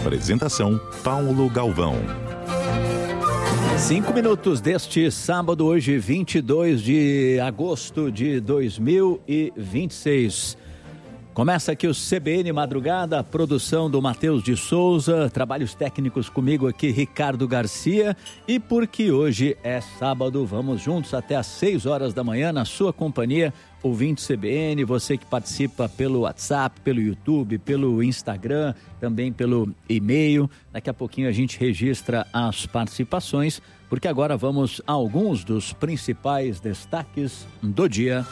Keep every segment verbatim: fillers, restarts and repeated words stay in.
Apresentação, Paulo Galvão. Cinco minutos deste sábado, hoje vinte e dois de agosto de dois mil e vinte e seis. Começa aqui o C B N Madrugada, produção do Matheus de Souza, trabalhos técnicos comigo aqui, Ricardo Garcia. E porque hoje é sábado, vamos juntos até às seis horas da manhã na sua companhia, ouvinte C B N, você que participa pelo WhatsApp, pelo YouTube, pelo Instagram, também pelo e-mail. Daqui a pouquinho a gente registra as participações, porque agora vamos a alguns dos principais destaques do dia.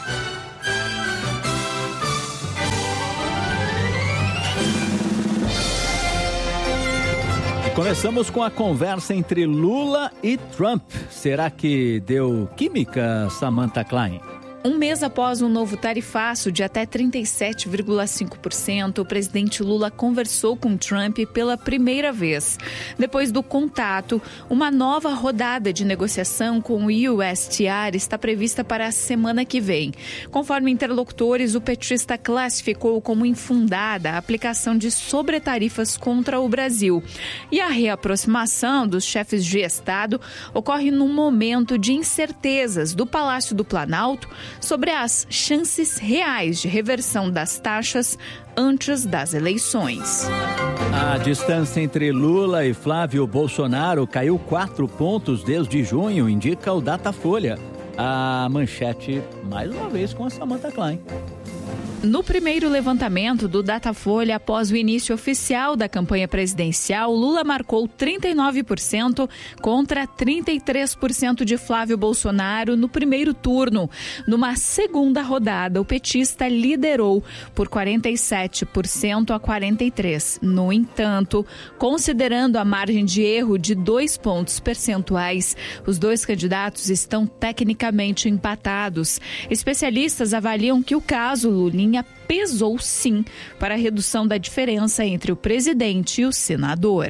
Começamos com a conversa entre Lula e Trump. Será que deu química, Samantha Klein? Um mês após um novo tarifaço de até trinta e sete vírgula cinco por cento, o presidente Lula conversou com Trump pela primeira vez. Depois do contato, uma nova rodada de negociação com o U S T R está prevista para a semana que vem. Conforme interlocutores, o petista classificou como infundada a aplicação de sobretarifas contra o Brasil. E a reaproximação dos chefes de Estado ocorre num momento de incertezas do Palácio do Planalto sobre as chances reais de reversão das taxas antes das eleições. A distância entre Lula e Flávio Bolsonaro caiu quatro pontos desde junho, indica o Datafolha. A manchete, mais uma vez, com a Samantha Klein. No primeiro levantamento do Datafolha, após o início oficial da campanha presidencial, Lula marcou trinta e nove por cento contra trinta e três por cento de Flávio Bolsonaro no primeiro turno. Numa segunda rodada, o petista liderou por quarenta e sete por cento a quarenta e três por cento. No entanto, considerando a margem de erro de dois pontos percentuais, os dois candidatos estão tecnicamente empatados. Especialistas avaliam que o caso Lulinha pesou sim para a redução da diferença entre o presidente e o senador.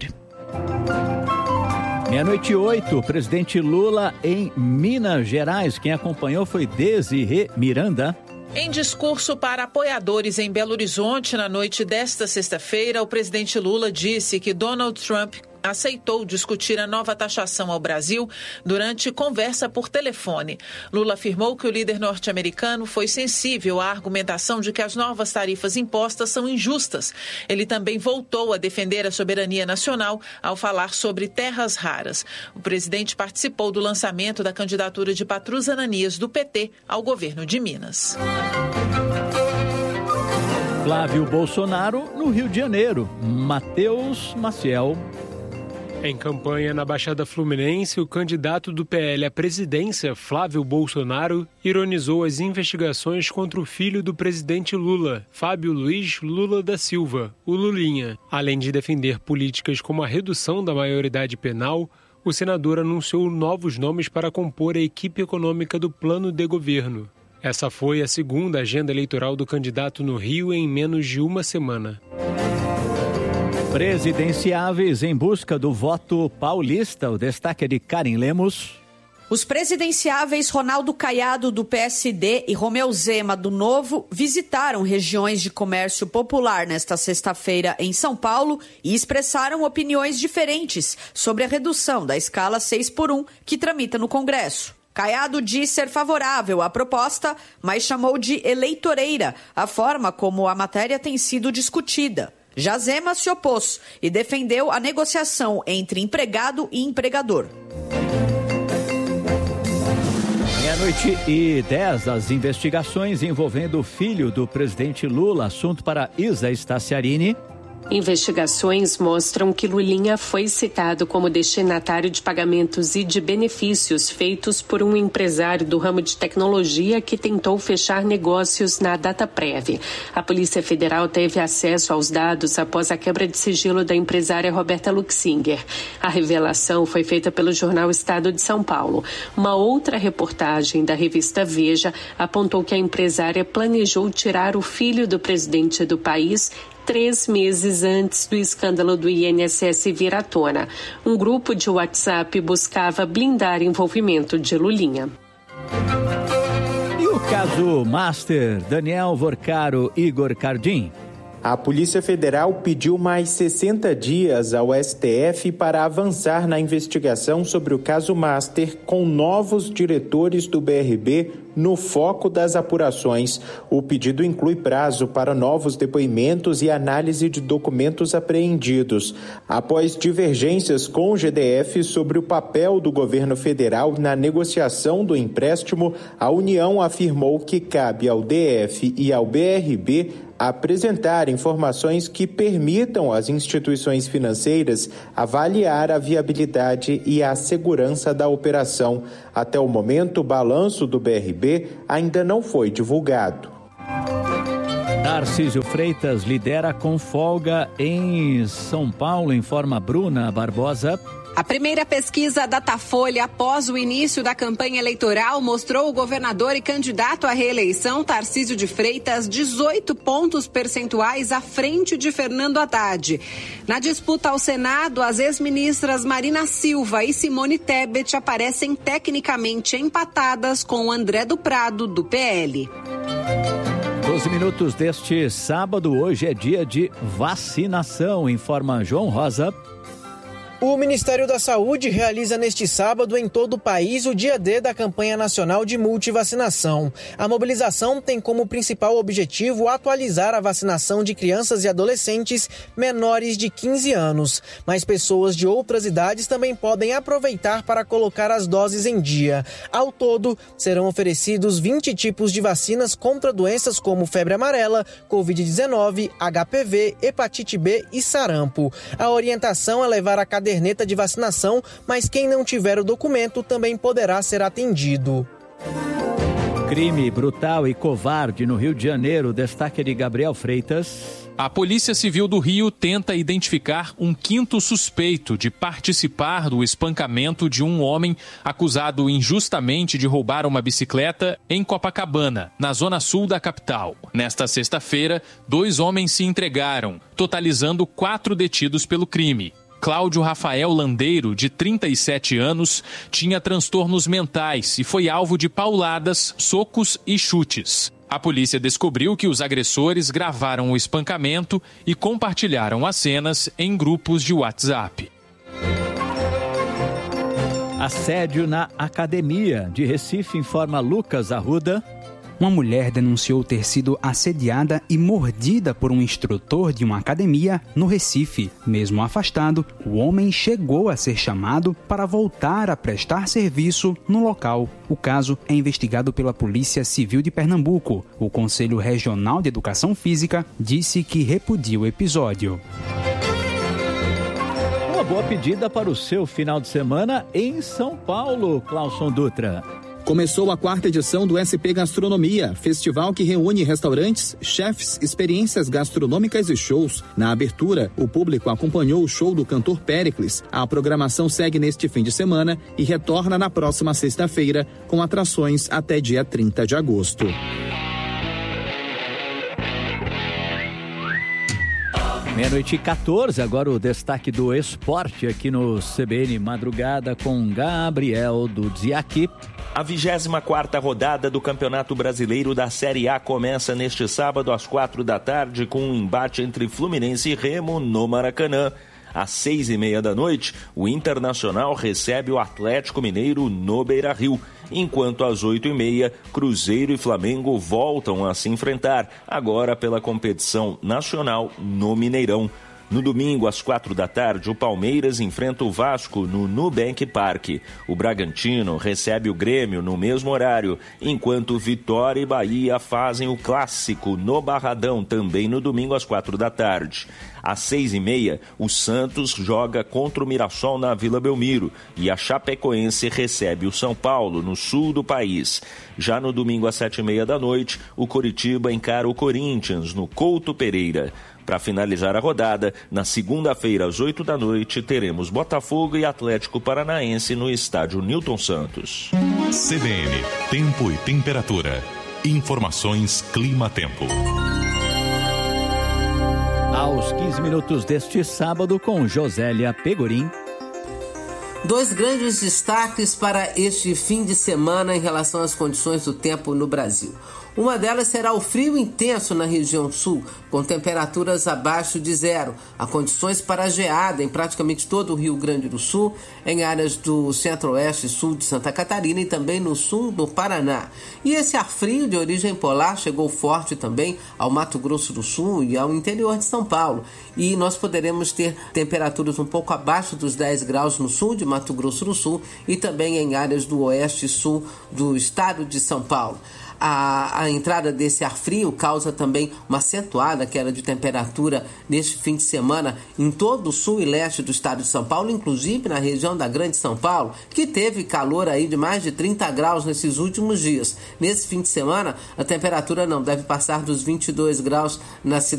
Meia-noite e oito, presidente Lula em Minas Gerais. Quem acompanhou foi Desirê Miranda. Em discurso para apoiadores em Belo Horizonte na noite desta sexta-feira, o presidente Lula disse que Donald Trump aceitou discutir a nova taxação ao Brasil durante conversa por telefone. Lula afirmou que o líder norte-americano foi sensível à argumentação de que as novas tarifas impostas são injustas. Ele também voltou a defender a soberania nacional ao falar sobre terras raras. O presidente participou do lançamento da candidatura de Patrus Ananias do P T ao governo de Minas. Flávio Bolsonaro no Rio de Janeiro. Matheus Maciel. Em campanha na Baixada Fluminense, o candidato do P L à presidência, Flávio Bolsonaro, ironizou as investigações contra o filho do presidente Lula, Fábio Luiz Lula da Silva, o Lulinha. Além de defender políticas como a redução da maioridade penal, o senador anunciou novos nomes para compor a equipe econômica do plano de governo. Essa foi a segunda agenda eleitoral do candidato no Rio em menos de uma semana. Presidenciáveis em busca do voto paulista. O destaque é de Karen Lemos. Os presidenciáveis Ronaldo Caiado, do P S D, e Romeu Zema, do Novo, visitaram regiões de comércio popular nesta sexta-feira em São Paulo e expressaram opiniões diferentes sobre a redução da escala seis por um que tramita no Congresso. Caiado diz ser favorável à proposta, mas chamou de eleitoreira a forma como a matéria tem sido discutida. Já Zema se opôs e defendeu a negociação entre empregado e empregador. Meia-noite e dez, as investigações envolvendo o filho do presidente Lula. Assunto para Isa Staciarini. Investigações mostram que Lulinha foi citado como destinatário de pagamentos e de benefícios feitos por um empresário do ramo de tecnologia que tentou fechar negócios na Dataprev. A Polícia Federal teve acesso aos dados após a quebra de sigilo da empresária Roberta Luxinger. A revelação foi feita pelo jornal Estado de São Paulo. Uma outra reportagem da revista Veja apontou que a empresária planejou tirar o filho do presidente do país três meses antes do escândalo do I N S S vir à tona. Um grupo de WhatsApp buscava blindar envolvimento de Lulinha. E o caso Master, Daniel Vorcaro, Igor Cardim? A Polícia Federal pediu mais sessenta dias ao S T F para avançar na investigação sobre o caso Master, com novos diretores do B R B no foco das apurações. O pedido inclui prazo para novos depoimentos e análise de documentos apreendidos. Após divergências com o G D F sobre o papel do governo federal na negociação do empréstimo, a União afirmou que cabe ao D F e ao B R B apresentar informações que permitam às instituições financeiras avaliar a viabilidade e a segurança da operação. Até o momento, o balanço do B R B ainda não foi divulgado. Tarcísio Freitas lidera com folga em São Paulo, informa Bruna Barbosa. A primeira pesquisa Datafolha após o início da campanha eleitoral mostrou o governador e candidato à reeleição Tarcísio de Freitas dezoito pontos percentuais à frente de Fernando Haddad. Na disputa ao Senado, as ex-ministras Marina Silva e Simone Tebet aparecem tecnicamente empatadas com André do Prado, do P L. doze minutos deste sábado, hoje é dia de vacinação, informa João Rosa. O Ministério da Saúde realiza neste sábado em todo o país o dia D da campanha nacional de multivacinação. A mobilização tem como principal objetivo atualizar a vacinação de crianças e adolescentes menores de quinze anos. Mas pessoas de outras idades também podem aproveitar para colocar as doses em dia. Ao todo, serão oferecidos vinte tipos de vacinas contra doenças como febre amarela, covid dezenove, H P V, hepatite B e sarampo. A orientação é levar a caderneta de vacinação, mas quem não tiver o documento também poderá ser atendido. Crime brutal e covarde no Rio de Janeiro, destaque de Gabriel Freitas. A Polícia Civil do Rio tenta identificar um quinto suspeito de participar do espancamento de um homem acusado injustamente de roubar uma bicicleta em Copacabana, na zona sul da capital. Nesta sexta-feira, dois homens se entregaram, totalizando quatro detidos pelo crime. Cláudio Rafael Landeiro, de trinta e sete anos, tinha transtornos mentais e foi alvo de pauladas, socos e chutes. A polícia descobriu que os agressores gravaram o espancamento e compartilharam as cenas em grupos de WhatsApp. Assédio na academia de Recife, informa Lucas Arruda. Uma mulher denunciou ter sido assediada e mordida por um instrutor de uma academia no Recife. Mesmo afastado, o homem chegou a ser chamado para voltar a prestar serviço no local. O caso é investigado pela Polícia Civil de Pernambuco. O Conselho Regional de Educação Física disse que repudia o episódio. Uma boa pedida para o seu final de semana em São Paulo, Clauson Dutra. Começou a quarta edição do S P Gastronomia, festival que reúne restaurantes, chefes, experiências gastronômicas e shows. Na abertura, o público acompanhou o show do cantor Péricles. A programação segue neste fim de semana e retorna na próxima sexta-feira, com atrações até dia trinta de agosto. Meia-noite e quatorze, agora o destaque do esporte aqui no C B N Madrugada com Gabriel Dudziaki. A vigésima quarta rodada do Campeonato Brasileiro da Série A começa neste sábado às quatro da tarde com um embate entre Fluminense e Remo no Maracanã. Às seis e meia da noite, o Internacional recebe o Atlético Mineiro no Beira-Rio, enquanto às oito e meia, Cruzeiro e Flamengo voltam a se enfrentar, agora pela competição nacional no Mineirão. No domingo, às quatro da tarde, o Palmeiras enfrenta o Vasco no Nubank Park. O Bragantino recebe o Grêmio no mesmo horário, enquanto Vitória e Bahia fazem o clássico no Barradão, também no domingo às quatro da tarde. Às seis e meia, o Santos joga contra o Mirassol na Vila Belmiro e a Chapecoense recebe o São Paulo, no sul do país. Já no domingo às sete e meia da noite, o Coritiba encara o Corinthians no Couto Pereira. Para finalizar a rodada, na segunda-feira às oito da noite, teremos Botafogo e Atlético Paranaense no estádio Newton Santos. C B N, tempo e temperatura. Informações Clima-Tempo. Aos quinze minutos deste sábado com Josélia Pegorim. Dois grandes destaques para este fim de semana em relação às condições do tempo no Brasil. Uma delas será o frio intenso na região sul, com temperaturas abaixo de zero. Há condições para geada em praticamente todo o Rio Grande do Sul, em áreas do centro-oeste e sul de Santa Catarina e também no sul do Paraná. E esse ar frio de origem polar chegou forte também ao Mato Grosso do Sul e ao interior de São Paulo. E nós poderemos ter temperaturas um pouco abaixo dos dez graus no sul de Mato Grosso do Sul e também em áreas do oeste e sul do estado de São Paulo. A, a entrada desse ar frio causa também uma acentuada queda de temperatura neste fim de semana em todo o sul e leste do estado de São Paulo, inclusive na região da Grande São Paulo, que teve calor aí de mais de trinta graus nesses últimos dias. Nesse fim de semana, a temperatura não deve passar dos vinte e dois graus na cidade.